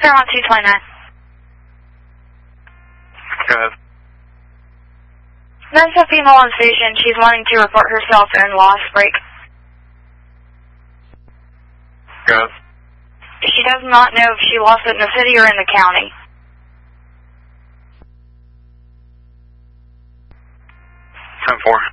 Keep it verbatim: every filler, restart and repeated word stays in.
Fairmont two twenty-nine. Go ahead. There's a female on station. She's wanting to report herself in lost break. Go ahead. She does not know if she lost it in the city or in the county. ten four.